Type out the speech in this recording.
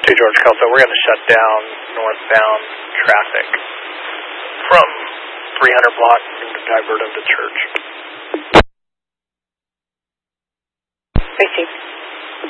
To George Kelso, we're going to shut down northbound traffic from 300 block and divert them to Church. Received.